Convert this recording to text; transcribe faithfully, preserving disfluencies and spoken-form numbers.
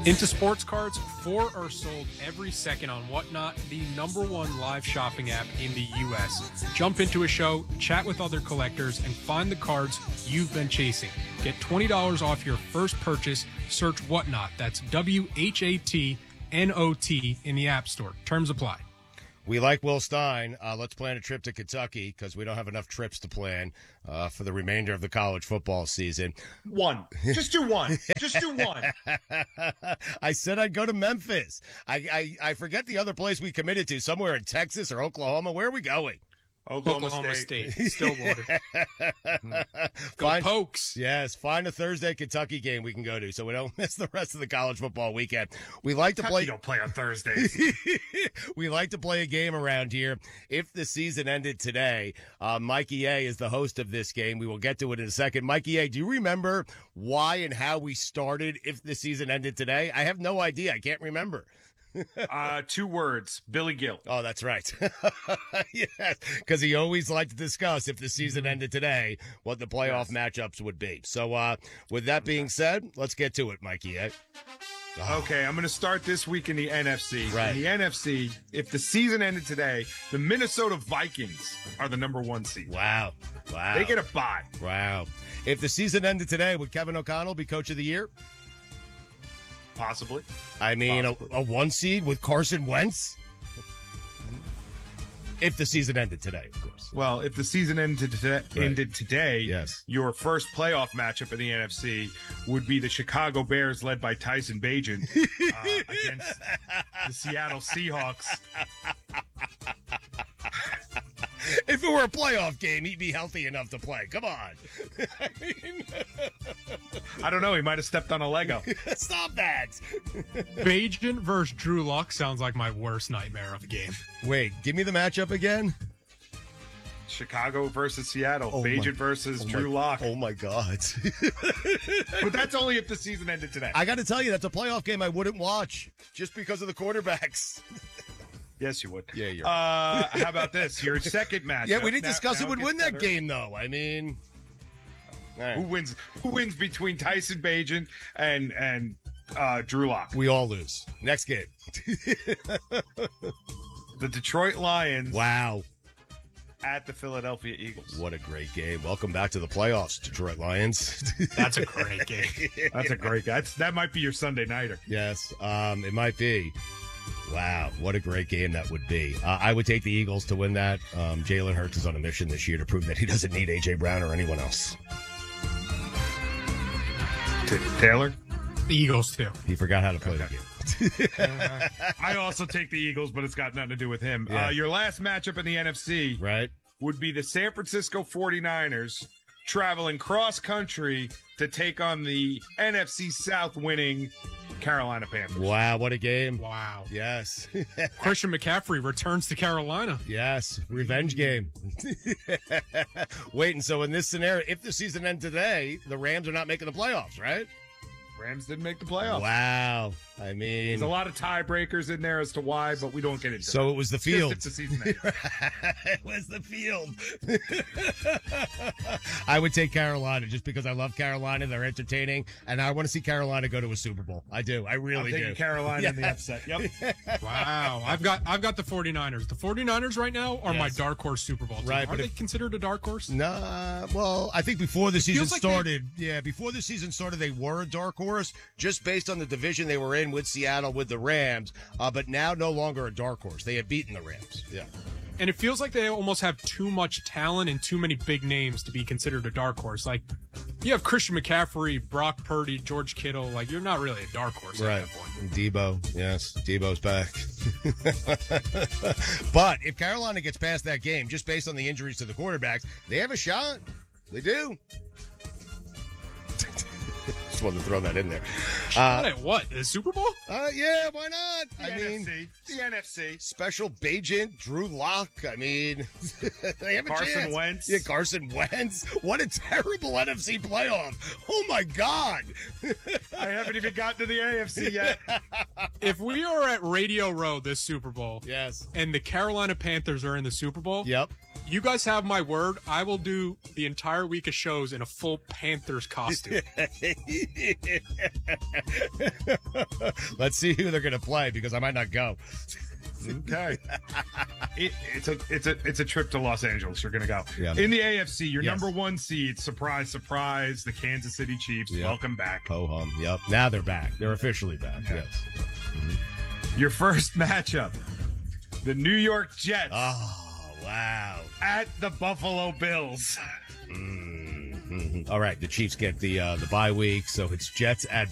Into sports cards, four are sold every second on Whatnot, the number one live shopping app in the U S. Jump into a show, chat with other collectors, and find the cards you've been chasing. Get twenty dollars off your first purchase. Search Whatnot. That's W H A T N O T in the App Store. Terms apply. We like Will Stein. Uh, let's plan a trip to Kentucky because we don't have enough trips to plan uh, for the remainder of the college football season. One. Just do one. Just do one. I said I'd go to Memphis. I, I, I forget the other place we committed to, somewhere in Texas or Oklahoma. Where are we going? Oklahoma, Oklahoma State. State. Stillwater. Go Find, Pokes. Yes, find a Thursday Kentucky game we can go to so we don't miss the rest of the college football weekend. We like to Kentucky play. don't play on Thursdays. We like to play a game around here. If the season ended today, uh, Mikey A is the host of this game. We will get to it in a second. Mikey A, do you remember why and how we started If the Season Ended Today? I have no idea. I can't remember. uh, two words, Billy Gill. Oh, that's right. Yes, because he always liked to discuss if the season ended today, what the playoff yes. matchups would be. So uh, with that being said, let's get to it, Mikey. Eh? Oh. Okay, I'm going to start this week in the N F C. Right. In the N F C, if the season ended today, the Minnesota Vikings are the number one seed. Wow. Wow. They get a bye. Wow. If the season ended today, would Kevin O'Connell be coach of the year? Possibly. I mean, a, a one seed with Carson Wentz? If the season ended today, of course. Well, if the season ended today, right. ended today yes. your first playoff matchup in the N F C would be the Chicago Bears, led by Tyson Bagent, uh, against the Seattle Seahawks. If it were a playoff game, he'd be healthy enough to play. Come on. I mean, I don't know. He might have stepped on a Lego. Stop that. Bagent versus Drew Lock sounds like my worst nightmare of a game. Wait, give me the matchup again. Chicago versus Seattle. Oh Bagent my, versus oh Drew my, Lock. Oh, my God. But that's only if the season ended today. I got to tell you, that's a playoff game I wouldn't watch just because of the quarterbacks. Yes, you would. Yeah, you're uh, how about this? Your second match. Yeah, we didn't now, discuss now who would win better. that game, though. I mean, right. who wins? Who wins between Tyson Bagent and and uh, Drew Lock? We all lose. Next game. The Detroit Lions. Wow. At the Philadelphia Eagles. What a great game. Welcome back to the playoffs, Detroit Lions. That's a great game. That's a great game. That's, that might be your Sunday nighter. Yes, um, it might be. Wow, what a great game that would be. Uh, I would take the Eagles to win that. Um, Jalen Hurts is on a mission this year to prove that he doesn't need A J. Brown or anyone else. T- Taylor? The Eagles, too. He forgot how to play okay. the game. uh, I also take the Eagles, but it's got nothing to do with him. Yeah. Uh, your last matchup in the N F C right. would be the San Francisco forty-niners traveling cross-country to take on the N F C South winning Carolina Panthers. Wow, what a game. Wow. Yes. Christian McCaffrey returns to Carolina. Yes, revenge game. Wait, and so in this scenario, if the season ends today, the Rams are not making the playoffs, right? Rams didn't make the playoffs. Wow. I mean, there's a lot of tiebreakers in there as to why, but we don't get into so that. it was the field. Just if the season ends. It was the field. I would take Carolina just because I love Carolina. They're entertaining, and I want to see Carolina go to a Super Bowl. I do. I really I'm do. Carolina yeah. in the upset. Yep. Wow. I've got I've got the forty-niners. The forty-niners right now are yes. my dark horse Super Bowl team. Right, are but they if, considered a dark horse? Nah. Well, I think before the season like started, they, yeah, before the season started, they were a dark horse just based on the division they were in with Seattle with the Rams. Uh, but now no longer a dark horse. They have beaten the Rams. Yeah. And it feels like they almost have too much talent and too many big names to be considered a dark horse. Like, you have Christian McCaffrey, Brock Purdy, George Kittle. Like, you're not really a dark horse right. at that point. Debo, yes. Debo's back. But if Carolina gets past that game, just based on the injuries to the quarterbacks, they have a shot. They do. Just wanted to throw that in there. Uh, what? The Super Bowl? Uh, yeah, why not? The I N F C. mean, the N F C. Special Bagent, Drew Lock. I mean, they have a Carson chance. Wentz. Yeah, Carson Wentz. What a terrible N F C playoff. Oh, my God. I haven't even gotten to the A F C yet. If we are at Radio Row this Super Bowl, yes, and the Carolina Panthers are in the Super Bowl, yep. You guys have my word. I will do the entire week of shows in a full Panthers costume. Let's see who they're going to play because I might not go. Okay. It, it's a it's a it's a trip to Los Angeles. You're gonna go. Yeah. In the A F C, your Yes. number one seed, surprise, surprise, the Kansas City Chiefs. Yep. Welcome back. Ho hum. Yep. Now they're back. They're officially back. Yeah. Yes. Your first matchup, the New York Jets Oh wow. at the Buffalo Bills. Mhm. All right. The Chiefs get the uh, the bye week, so it's Jets at